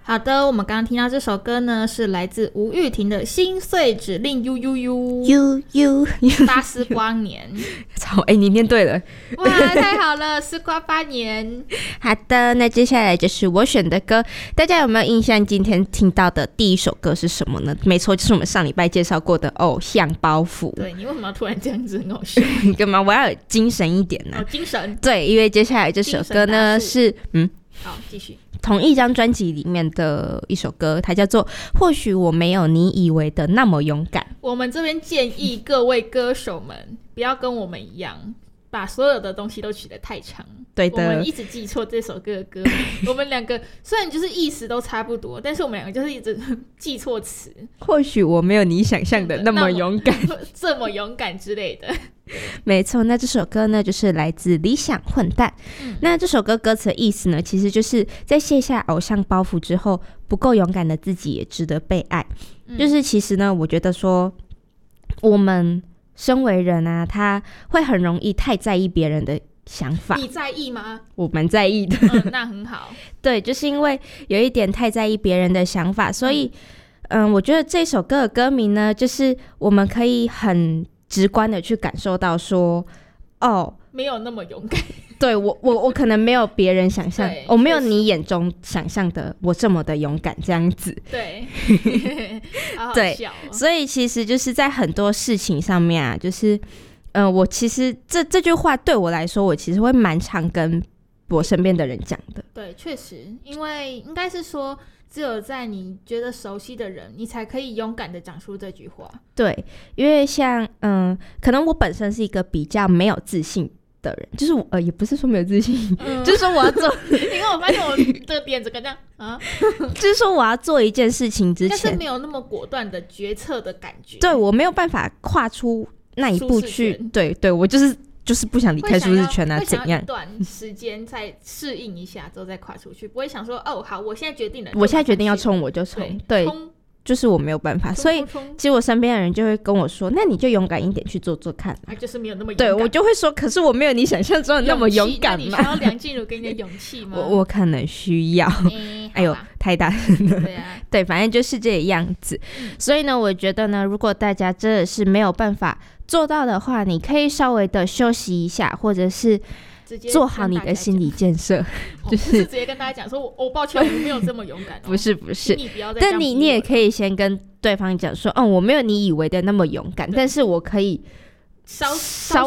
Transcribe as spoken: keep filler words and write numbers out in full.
好的，我们刚刚听到这首歌呢，是来自吴玉婷的《心碎指令 U U U》 ，U U 巴斯光年。 操，哎、欸，你念对了， 哇，太好了，丝瓜八年。 好的，那接下来就是我选的歌，大家有没有印象？今天听到的第一首歌是什么呢？没错，就是我们上礼拜介绍过的《偶像包袱》。 对，你为什么要突然这样子很偶像？ 干嘛？我要有精神一点呢、啊？ 哦，精神。 对，因为接下来这首歌呢是嗯， 好，继续。 同一张专辑里面的一首歌，它叫做《或许我没有你以为的那么勇敢》。 我们这边建议各位歌手们不要跟我们一样，把所有的东西都取得太长。 对的， 我们一直记错这首歌的歌名。我们两个虽然就是意思都差不多，但是我们两个就是一直记错词。 或许我没有你想象的那么勇敢， 这么勇敢之类的。 没错，那这首歌呢，就是来自理想混蛋、嗯。那这首歌歌词的意思呢，其实就是在卸下偶像包袱之后，不够勇敢的自己也值得被爱。嗯、就是其实呢，我觉得说，我们身为人啊，他会很容易太在意别人的想法。 你在意吗？ 我蛮在意的。 嗯，那很好。 对，就是因为有一点太在意别人的想法，所以，嗯，我觉得这首歌的歌名呢，就是我们可以很直观的去感受到说，哦， 没有那么勇敢。 对，我我我可能没有别人想象，我、哦、没有你眼中想象的我这么的勇敢这样子。 对，好好笑哦。 对，所以其实就是在很多事情上面啊，就是嗯、呃，我其实这这句话对我来说，我其实会蛮常跟我身边的人讲的。 对，确实，因为应该是说，只有在你觉得熟悉的人，你才可以勇敢的讲出这句话。 对，因为像嗯，可能我本身是一个比较没有自信的人，就是我呃，也不是说没有自信，嗯、就是说我要做。 因为我发现我的点子跟这样啊， 就是说我要做一件事情之前， 但是没有那么果断的决策的感觉。 对，我没有办法跨出那一步去。对对，我就是就是不想离开舒适圈啊，怎样？ 一段时间再适应一下之后再跨出去，不会想说哦，好，我现在决定了， 我现在决定要冲我就冲，对。对，就是我没有办法，所以其实我身边的人就会跟我说，那你就勇敢一点去做做看、啊啊、就是没有那么勇敢。 对，我就会说，可是我没有你想象中的那么勇敢嘛。 那你需要梁静茹给你的勇气吗？ 我我可能需要、欸、哎呦太大声了。 对啊， 对，反正就是这个样子、嗯、所以呢我觉得呢，如果大家真的是没有办法做到的话，你可以稍微的休息一下，或者是做好你的心理建设， 就是、哦、不是直接跟大家讲说我，我抱歉，我没有这么勇敢、哦。 不是不是， 你不要再但你你也可以先跟对方讲说，嗯，我没有你以为的那么勇敢，但是我可以稍稍